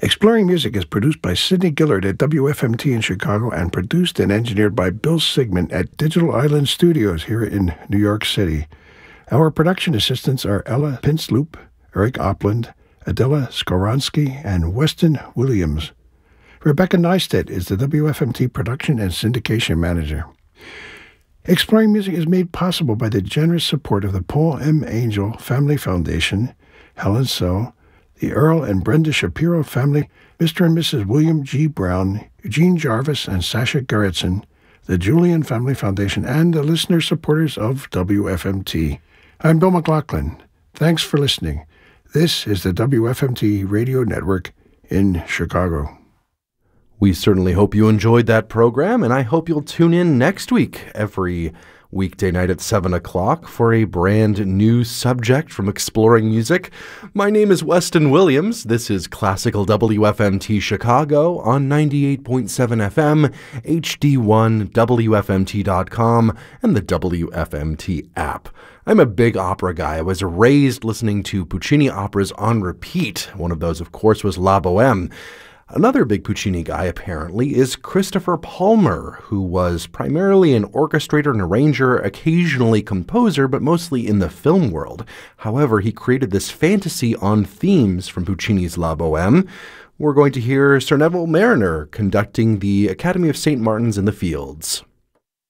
Exploring Music is produced by Sidney Gillard at WFMT in Chicago and produced and engineered by Bill Sigmund at Digital Island Studios here in New York City. Our production assistants are Ella Pinsloop, Eric Opland, Adela Skoronsky, and Weston Williams. Rebecca Neistat is the WFMT production and syndication manager. Exploring Music is made possible by the generous support of the Paul M. Angel Family Foundation, Helen So, the Earl and Brenda Shapiro family, Mr. and Mrs. William G. Brown, Eugene Jarvis, and Sasha Gerritsen, the Julian Family Foundation, and the listener supporters of WFMT. I'm Bill McLaughlin. Thanks for listening. This is the WFMT Radio Network in Chicago. We certainly hope you enjoyed that program, and I hope you'll tune in next week, every weekday night at 7 o'clock, for a brand new subject from Exploring Music. My name is Weston Williams. This is Classical WFMT Chicago on 98.7 FM, HD1, WFMT.com, and the WFMT app. I'm a big opera guy. I was raised listening to Puccini operas on repeat. One of those, of course, was La Boheme. Another big Puccini guy, apparently, is Christopher Palmer, who was primarily an orchestrator and arranger, occasionally composer, but mostly in the film world. However, he created this fantasy on themes from Puccini's La Boheme. We're going to hear Sir Neville Marriner conducting the Academy of St. Martin's in the Fields.